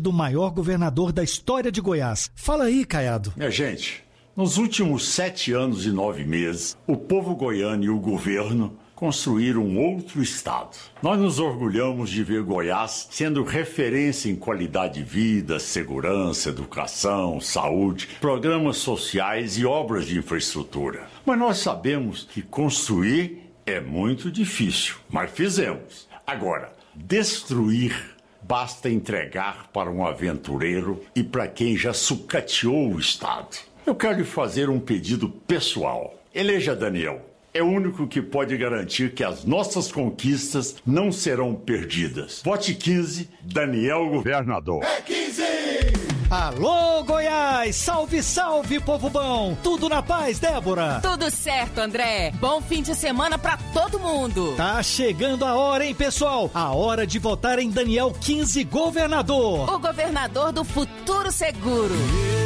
do maior governador da história de Goiás. Fala aí, Caiado. Minha gente, nos últimos 7 anos e 9 meses, o povo goiano e o governo construíram um outro estado. Nós nos orgulhamos de ver Goiás sendo referência em qualidade de vida, segurança, educação, saúde, programas sociais e obras de infraestrutura. Mas nós sabemos que construir é muito difícil, mas fizemos. Agora, destruir basta entregar para um aventureiro e para quem já sucateou o estado. Eu quero lhe fazer um pedido pessoal. Eleja Daniel. É o único que pode garantir que as nossas conquistas não serão perdidas. Vote 15, Daniel Governador. É 15! Alô, Goiás! Salve, salve, povo bom! Tudo na paz, Débora? Tudo certo, André. Bom fim de semana pra todo mundo. Tá chegando a hora, hein, pessoal? A hora de votar em Daniel 15 Governador. O governador do futuro seguro.